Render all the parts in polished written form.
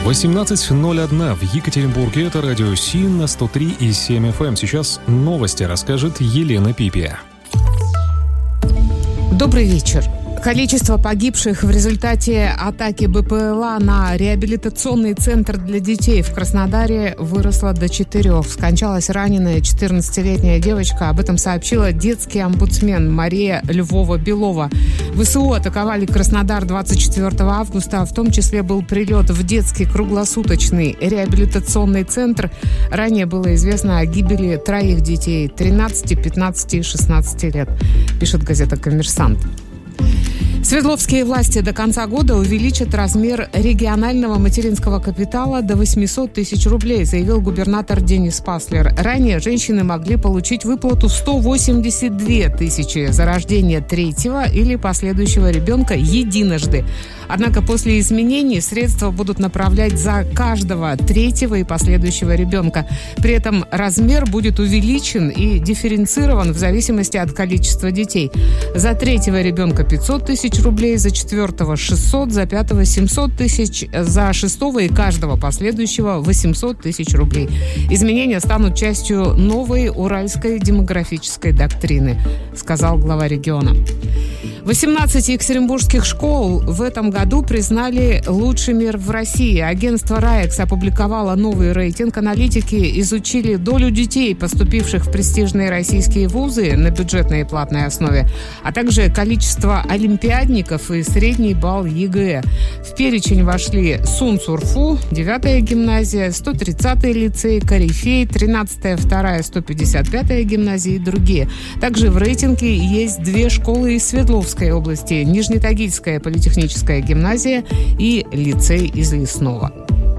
18:01 в Екатеринбурге. Это радио СИН на 103,7 FM. Сейчас новости расскажет Елена Пипия. Добрый вечер. Количество погибших в результате атаки БПЛА на реабилитационный центр для детей в Краснодаре выросло до 4. Скончалась раненая 14-летняя девочка. Об этом сообщила детский омбудсмен Мария Львова-Белова. ВСУ атаковали Краснодар 24 августа. В том числе был прилет в детский круглосуточный реабилитационный центр. Ранее было известно о гибели 3 детей – 13, 15 и 16 лет, пишет газета «Коммерсант». Свердловские власти до конца года увеличат размер регионального материнского капитала до 800 тысяч рублей, заявил губернатор Денис Паслер. Ранее женщины могли получить выплату 182 тысячи за рождение 3-го или последующего ребенка единожды. Однако после изменений средства будут направлять за каждого 3-го и последующего ребенка. При этом размер будет увеличен и дифференцирован в зависимости от количества детей. За 3-го ребенка 500 тысяч рублей, за 4-го 600, за 5-го 700 тысяч, за 6-го и каждого последующего 800 тысяч рублей. Изменения станут частью новой уральской демографической доктрины, сказал глава региона. 18 екатеринбургских школ в этом году признали лучшими в России. Агентство РАЭКС опубликовало новый рейтинг. Аналитики изучили долю детей, поступивших в престижные российские вузы на бюджетной и платной основе, а также количество олимпиадников и средний балл ЕГЭ. В перечень вошли СунЦУРФУ, 9-я гимназия, 130-й лицей, Корифей, 13-я, 2-я, 155-я гимназия и другие. Также в рейтинге есть 2 школы из Свердловской области: Нижнетагильская политехническая гимназия и лицей из Лесного.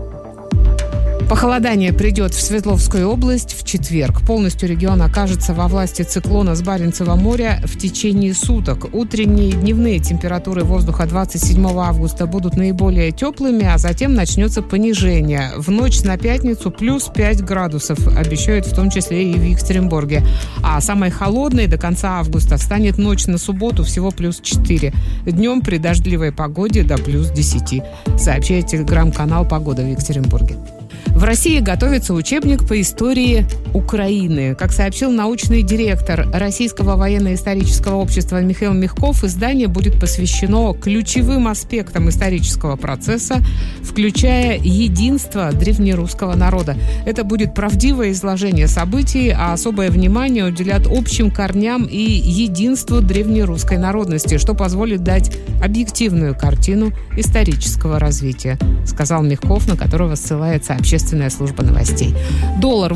Похолодание придет в Свердловскую область в четверг. Полностью регион окажется во власти циклона с Баренцева моря в течение суток. Утренние и дневные температуры воздуха 27 августа будут наиболее теплыми, а затем начнется понижение. В ночь на пятницу плюс 5 градусов, обещают в том числе и в Екатеринбурге. А самой холодной до конца августа станет ночь на субботу, всего плюс 4. Днем при дождливой погоде до плюс 10, сообщает телеграм-канал «Погода» в Екатеринбурге. В России готовится учебник по истории Украины. Как сообщил научный директор Российского военно-исторического общества Михаил Мягков, издание будет посвящено ключевым аспектам исторического процесса, включая единство древнерусского народа. Это будет правдивое изложение событий, а особое внимание уделят общим корням и единству древнерусской народности, что позволит дать объективную картину исторического развития, сказал Мягков, на которого ссылается общественная служба новостей. Доллар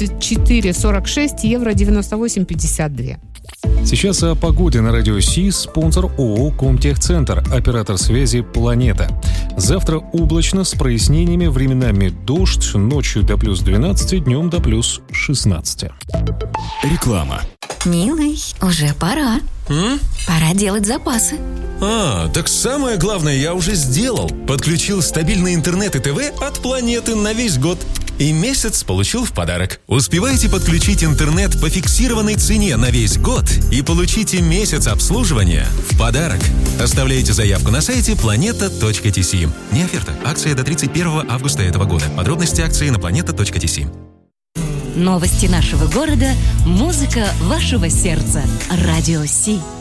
84,46, евро 98,52. Сейчас о погоде на радио СИ. Спонсор ООО «Комтехцентр», оператор связи «Планета». Завтра облачно с прояснениями, временами дождь, ночью до плюс 12, днем до плюс 16. Реклама. Милый, уже пора. Пора делать запасы. Так самое главное я уже сделал. Подключил стабильный интернет и ТВ от Планеты на весь год. И месяц получил в подарок. Успевайте подключить интернет по фиксированной цене на весь год и получите месяц обслуживания в подарок. Оставляйте заявку на сайте planeta.tc. Не оферта. Акция до 31 августа этого года. Подробности акции на planeta.tc. Новости нашего города, музыка вашего сердца. Радио Си.